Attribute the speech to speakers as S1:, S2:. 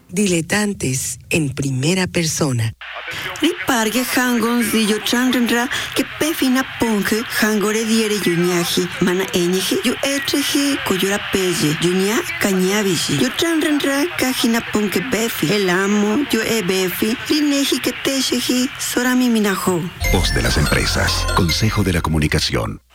S1: Diletantes en primera persona.
S2: Ripargue hangon yo chanrendra que pefina ponge hangore diere yuñaji mana eñeje yo etreje coyora pelle yuña cañabishi yo chanrendra cajina ponge befi el amo yo befi rineji que tejeji sorami minajo.
S3: Voz de las empresas. Consejo de la Comunicación.